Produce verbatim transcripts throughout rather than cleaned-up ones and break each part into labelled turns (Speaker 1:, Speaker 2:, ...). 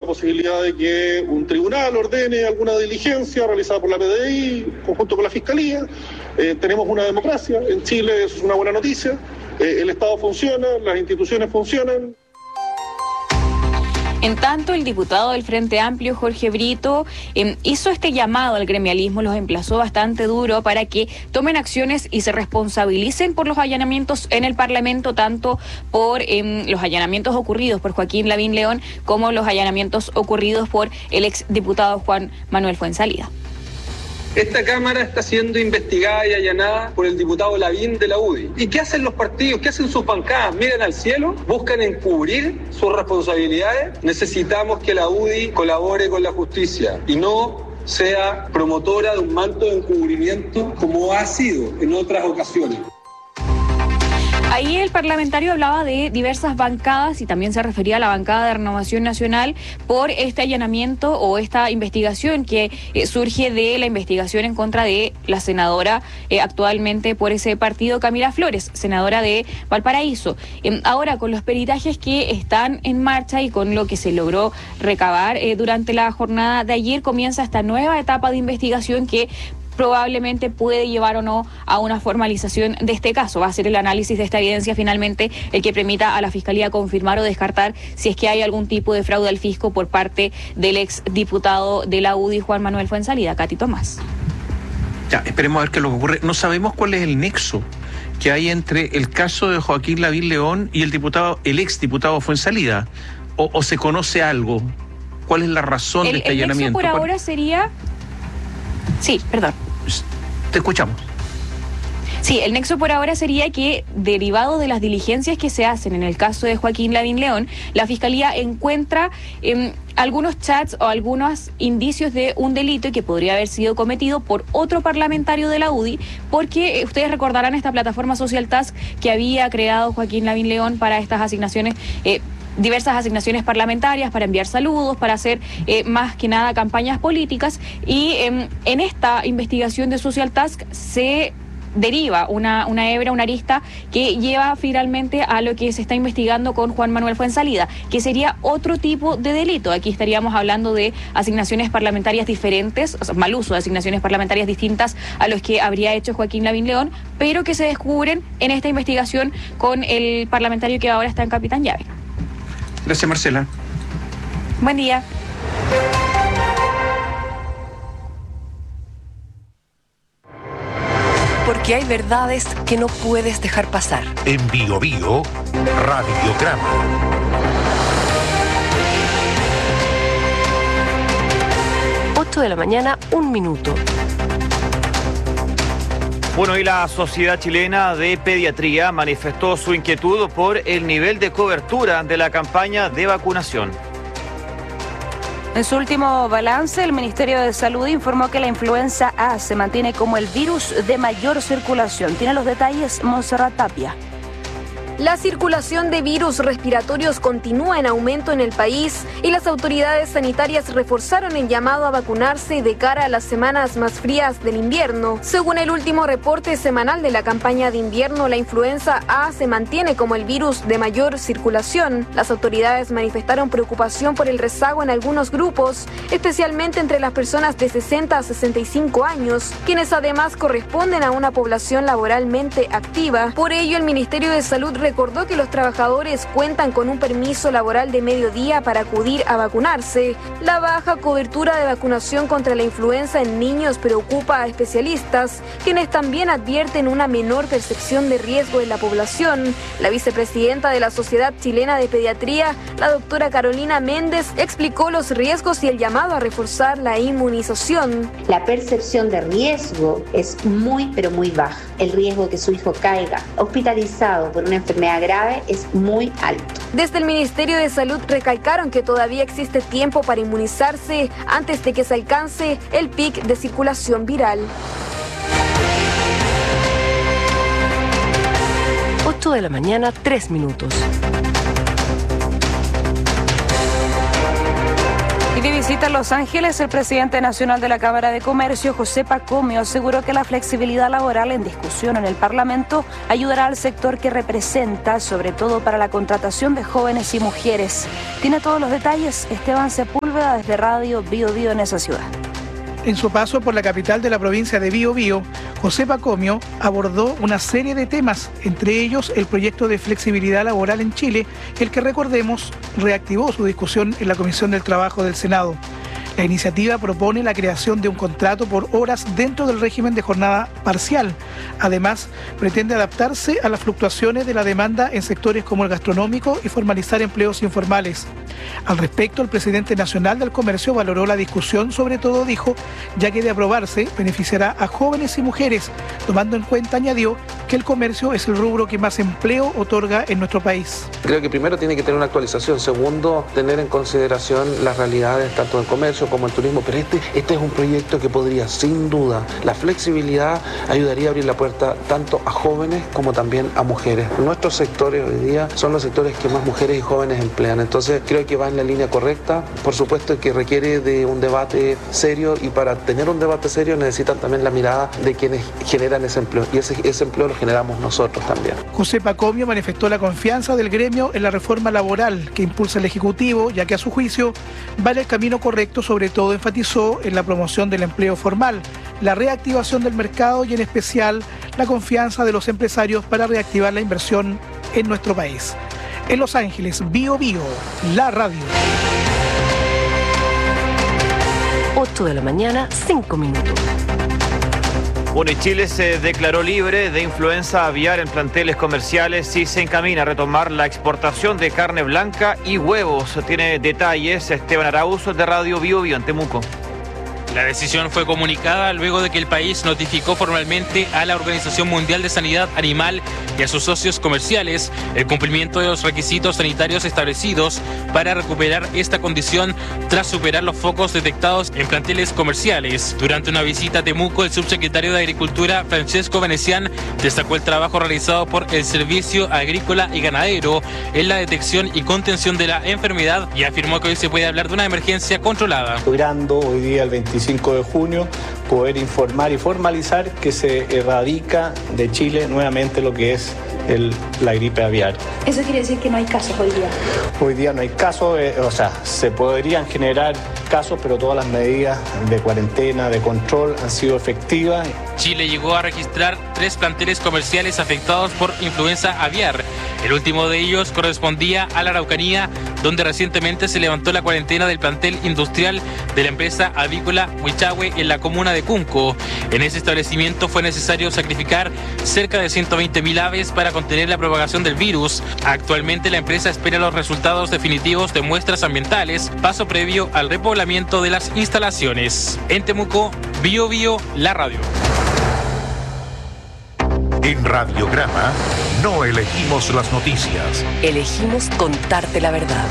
Speaker 1: posibilidad de que un tribunal ordene alguna diligencia realizada por la P D I, conjunto con la Fiscalía. Eh, tenemos una democracia, en Chile eso es una buena noticia, eh, el Estado funciona, las instituciones funcionan.
Speaker 2: En tanto, el diputado del Frente Amplio, Jorge Brito, eh, hizo este llamado al gremialismo, los emplazó bastante duro para que tomen acciones y se responsabilicen por los allanamientos en el Parlamento, tanto por eh, los allanamientos ocurridos por Joaquín Lavín León como los allanamientos ocurridos por el exdiputado Juan Manuel Fuenzalida.
Speaker 3: Esta Cámara está siendo investigada y allanada por el diputado Lavín de la U D I. ¿Y qué hacen los partidos? ¿Qué hacen sus bancadas? ¿Miran al cielo? ¿Buscan encubrir sus responsabilidades? Necesitamos que la U D I colabore con la justicia y no sea promotora de un manto de encubrimiento como ha sido en otras ocasiones.
Speaker 2: Ahí el parlamentario hablaba de diversas bancadas y también se refería a la bancada de Renovación Nacional por este allanamiento o esta investigación que eh, surge de la investigación en contra de la senadora eh, actualmente por ese partido, Camila Flores, senadora de Valparaíso. Eh, ahora, con los peritajes que están en marcha y con lo que se logró recabar eh, durante la jornada de ayer, comienza esta nueva etapa de investigación que probablemente puede llevar o no a una formalización de este caso. Va a ser el análisis de esta evidencia finalmente el que permita a la Fiscalía confirmar o descartar si es que hay algún tipo de fraude al fisco por parte del exdiputado de la U D I, Juan Manuel Fuenzalida. Katy Tomás.
Speaker 4: Ya, esperemos a ver qué es lo que ocurre. No sabemos cuál es el nexo que hay entre el caso de Joaquín Lavín León y el diputado, el exdiputado Fuenzalida. O, o se conoce algo. ¿Cuál es la razón
Speaker 2: el,
Speaker 4: de este
Speaker 2: el
Speaker 4: allanamiento?
Speaker 2: El nexo por ahora sería... Sí, perdón.
Speaker 4: Te escuchamos.
Speaker 2: Sí, el nexo por ahora sería que, derivado de las diligencias que se hacen en el caso de Joaquín Lavín León, la Fiscalía encuentra eh, algunos chats o algunos indicios de un delito que podría haber sido cometido por otro parlamentario de la U D I, porque eh, ustedes recordarán esta plataforma Social Task que había creado Joaquín Lavín León para estas asignaciones, eh, diversas asignaciones parlamentarias, para enviar saludos, para hacer eh, más que nada campañas políticas, y eh, en esta investigación de Social Task se deriva una, una hebra, una arista que lleva finalmente a lo que se está investigando con Juan Manuel Fuenzalida, que sería otro tipo de delito. Aquí estaríamos hablando de asignaciones parlamentarias diferentes, o sea, mal uso de asignaciones parlamentarias distintas a los que habría hecho Joaquín Lavín León, pero que se descubren en esta investigación con el parlamentario que ahora está en Capitán Llave.
Speaker 4: Gracias, Marcela.
Speaker 2: Buen día.
Speaker 5: Porque hay verdades que no puedes dejar pasar.
Speaker 6: En Bio Bio, Radiograma.
Speaker 5: ocho de la mañana, un minuto.
Speaker 7: Bueno, y la Sociedad Chilena de Pediatría manifestó su inquietud por el nivel de cobertura de la campaña de vacunación.
Speaker 8: En su último balance, el Ministerio de Salud informó que la influenza A se mantiene como el virus de mayor circulación. Tiene los detalles Montserrat Tapia.
Speaker 9: La circulación de virus respiratorios continúa en aumento en el país y las autoridades sanitarias reforzaron el llamado a vacunarse de cara a las semanas más frías del invierno. Según el último reporte semanal de la campaña de invierno, la influenza A se mantiene como el virus de mayor circulación. Las autoridades manifestaron preocupación por el rezago en algunos grupos, especialmente entre las personas de sesenta a sesenta y cinco años, quienes además corresponden a una población laboralmente activa. Por ello, el Ministerio de Salud recordó que los trabajadores cuentan con un permiso laboral de mediodía para acudir a vacunarse. La baja cobertura de vacunación contra la influenza en niños preocupa a especialistas, quienes también advierten una menor percepción de riesgo en la población. La vicepresidenta de la Sociedad Chilena de Pediatría, la doctora Carolina Méndez, explicó los riesgos y el llamado a reforzar la inmunización.
Speaker 10: La percepción de riesgo es muy, pero muy baja. El riesgo de que su hijo caiga hospitalizado por una enfermedad grave es muy alto.
Speaker 9: Desde el Ministerio de Salud recalcaron que todavía existe tiempo para inmunizarse antes de que se alcance el pic de circulación viral.
Speaker 5: ocho de la mañana, tres minutos.
Speaker 8: Y de visita en Los Ángeles, el presidente nacional de la Cámara de Comercio, José Pacomio, aseguró que la flexibilidad laboral en discusión en el Parlamento ayudará al sector que representa, sobre todo para la contratación de jóvenes y mujeres. Tiene todos los detalles Esteban Sepúlveda. Sepúlveda desde Radio Bio Bio en esa ciudad.
Speaker 11: En su paso por la capital de la provincia de Biobío, José Pacomio abordó una serie de temas, entre ellos el proyecto de flexibilidad laboral en Chile, el que, recordemos, reactivó su discusión en la Comisión del Trabajo del Senado. La iniciativa propone la creación de un contrato por horas dentro del régimen de jornada parcial. Además, pretende adaptarse a las fluctuaciones de la demanda en sectores como el gastronómico y formalizar empleos informales. Al respecto, el presidente nacional del comercio valoró la discusión, sobre todo dijo, ya que de aprobarse beneficiará a jóvenes y mujeres, tomando en cuenta, añadió, que el comercio es el rubro que más empleo otorga en nuestro país.
Speaker 12: Creo que primero tiene que tener una actualización, segundo, tener en consideración las realidades tanto del comercio como el turismo, pero este, este es un proyecto que podría, sin duda, la flexibilidad ayudaría a abrir la puerta tanto a jóvenes como también a mujeres. Nuestros sectores hoy día son los sectores que más mujeres y jóvenes emplean, entonces creo que va en la línea correcta, por supuesto que requiere de un debate serio y para tener un debate serio necesitan también la mirada de quienes generan ese empleo y ese, ese empleo lo generamos nosotros también.
Speaker 11: José Pacomio manifestó la confianza del gremio en la reforma laboral que impulsa el Ejecutivo, ya que a su juicio va en el camino correcto. Sobre todo enfatizó en la promoción del empleo formal, la reactivación del mercado y en especial la confianza de los empresarios para reactivar la inversión en nuestro país. En Los Ángeles, Bio Bio, la radio.
Speaker 5: ocho de la mañana, cinco minutos.
Speaker 7: Bueno, y Chile se declaró libre de influenza aviar en planteles comerciales y se encamina a retomar la exportación de carne blanca y huevos. Tiene detalles Esteban Arauz de Radio Bio Bio en Temuco.
Speaker 13: La decisión fue comunicada luego de que el país notificó formalmente a la Organización Mundial de Sanidad Animal y a sus socios comerciales el cumplimiento de los requisitos sanitarios establecidos para recuperar esta condición tras superar los focos detectados en planteles comerciales. Durante una visita a Temuco, el subsecretario de Agricultura, Francesco Venecián, destacó el trabajo realizado por el Servicio Agrícola y Ganadero en la detección y contención de la enfermedad y afirmó que hoy se puede hablar de una emergencia controlada.
Speaker 14: Logrando hoy día el veinticinco de junio poder informar y formalizar que se erradica de Chile nuevamente lo que es el, la gripe aviar.
Speaker 15: ¿Eso quiere decir que no hay casos hoy día?
Speaker 14: Hoy día no hay casos, eh, o sea, se podrían generar casos, pero todas las medidas de cuarentena, de control han sido efectivas.
Speaker 13: Chile llegó a registrar tres planteles comerciales afectados por influenza aviar. El último de ellos correspondía a la Araucanía, donde recientemente se levantó la cuarentena del plantel industrial de la empresa avícola Huichahue en la comuna de Cunco. En ese establecimiento fue necesario sacrificar cerca de ciento veinte mil aves para contener la propagación del virus. Actualmente la empresa espera los resultados definitivos de muestras ambientales, paso previo al repoblamiento de las instalaciones. En Temuco, Bio Bio, la radio.
Speaker 6: En Radiograma no elegimos las noticias.
Speaker 5: Elegimos contarte la verdad.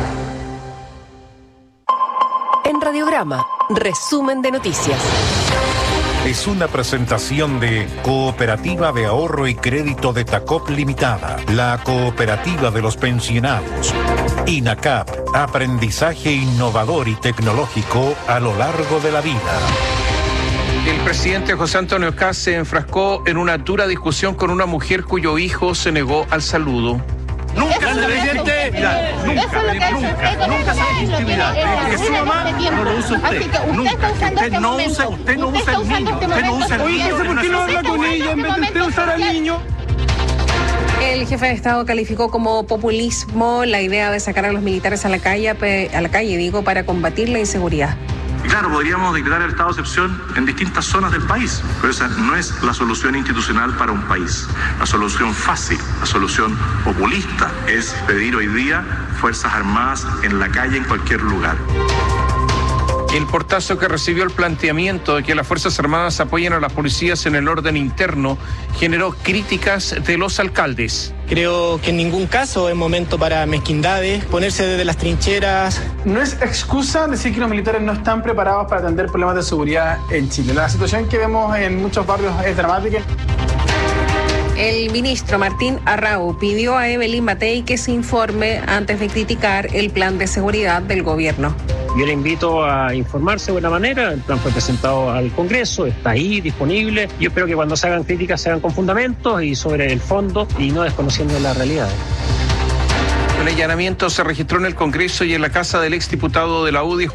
Speaker 5: En Radiograma, resumen de noticias.
Speaker 6: Es una presentación de Cooperativa de Ahorro y Crédito de Tacop Limitada, la cooperativa de los pensionados. INACAP, aprendizaje innovador y tecnológico a lo largo de la vida.
Speaker 4: El presidente José Antonio Kast se enfrascó en una dura discusión con una mujer cuyo hijo se negó al saludo.
Speaker 16: Nunca, presidente, nunca, nunca, nunca se ve intimidad. Es su mamá, no lo usa usted. Nunca. Usted no usa, usted no usa el niño. Usted no usa el niño.
Speaker 17: ¿Por qué no habla con ella en vez de usted usar al niño?
Speaker 18: El jefe de Estado calificó como populismo la idea de sacar a los militares a la calle, a la calle, digo, para combatir la inseguridad.
Speaker 19: Claro, podríamos declarar el estado de excepción en distintas zonas del país, pero esa no es la solución institucional para un país. La solución fácil, la solución populista es pedir hoy día Fuerzas Armadas en la calle, en cualquier lugar.
Speaker 4: El portazo que recibió el planteamiento de que las Fuerzas Armadas apoyen a las policías en el orden interno generó críticas de los alcaldes.
Speaker 20: Creo que en ningún caso es momento para mezquindades, ponerse desde las trincheras.
Speaker 17: No es excusa decir que los militares no están preparados para atender problemas de seguridad en Chile. La situación que vemos en muchos barrios es dramática.
Speaker 18: El ministro Martín Arrau pidió a Evelyn Matei que se informe antes de criticar el plan de seguridad del gobierno.
Speaker 21: Yo le invito a informarse de buena manera. El plan fue presentado al Congreso, está ahí disponible. Yo espero que cuando se hagan críticas se hagan con fundamentos y sobre el fondo y no desconociendo la realidad.
Speaker 4: El allanamiento se registró en el Congreso y en la casa del exdiputado de la U D I,